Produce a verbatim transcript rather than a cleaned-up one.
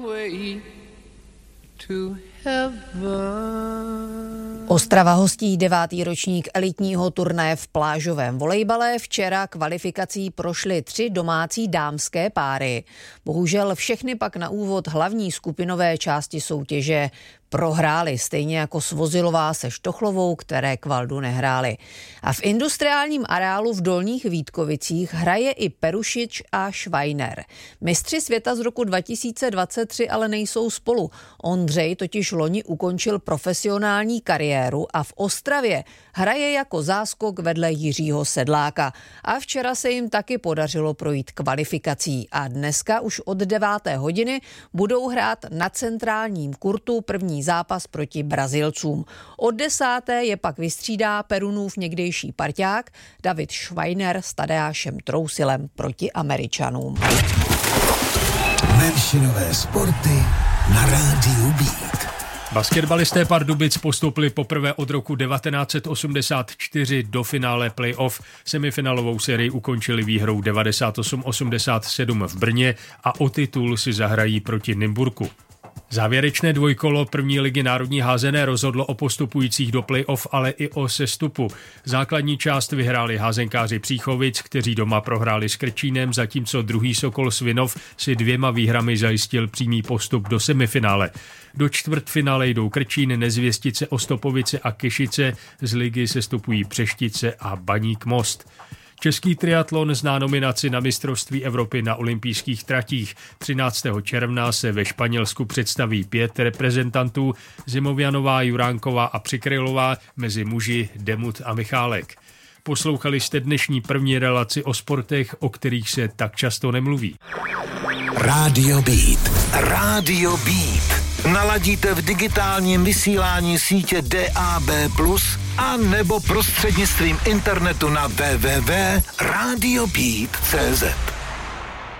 Ostrava hostí devátý ročník elitního turnaje v plážovém volejbale. Včera kvalifikací prošly tři domácí dámské páry. Bohužel všechny pak na úvod hlavní skupinové části soutěže prohráli, stejně jako Svozilová se Štochlovou, které kvaldu nehráli. A v industriálním areálu v Dolních Vítkovicích hraje i Perušič a Švajner. Mistři světa z roku dva tisíce dvacet tři ale nejsou spolu. Ondřej totiž loni ukončil profesionální kariéru a v Ostravě hraje jako záskok vedle Jiřího Sedláka. A včera se jim taky podařilo projít kvalifikací a dneska už od deváté hodiny budou hrát na centrálním kurtu první zápas proti Brazilcům. Od desáté je pak vystřídá Perunův někdejší parťák David Švajner s Tadeášem Trousilem proti Američanům. Menšinové sporty na rádiu Beat. Basketbalisté Pardubic postoupili poprvé od roku devatenáct set osmdesát čtyři do finále playoff. Semifinálovou sérii ukončili výhrou devadesát osm osmdesát sedm v Brně a o titul si zahrají proti Nymburku. Závěrečné dvojkolo první ligy národní házené rozhodlo o postupujících do playoff, ale i o sestupu. Základní část vyhráli házenkáři Příchovic, kteří doma prohráli s Krčínem, zatímco druhý Sokol Svinov si dvěma výhrami zajistil přímý postup do semifinále. Do čtvrtfinále jdou Krčín, Nezvěstice, Ostopovice a Kyšice, z ligy sestupují Přeštice a Baník Most. Český triatlon zná nominaci na mistrovství Evropy na olympijských tratích. třináctého června se ve Španělsku představí pět reprezentantů: Zimovianová, Juránková a Přikrylová, mezi muži Demut a Michálek. Poslouchali jste dnešní první relaci o sportech, o kterých se tak často nemluví. Rádio Beat. Rádio Beat. Naladíte v digitálním vysílání sítě D A B plus, a nebo prostřednictvím internetu na w w w tečka radio beat tečka c z.